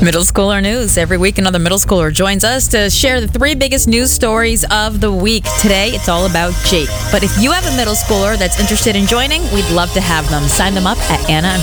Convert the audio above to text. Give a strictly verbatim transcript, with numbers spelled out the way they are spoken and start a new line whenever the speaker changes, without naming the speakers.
Middle schooler news. Every week, another middle schooler joins us to share the three biggest news stories of the week. Today, it's all about Jake. But if you have a middle schooler that's interested in joining, we'd love to have them. Sign them up at anna and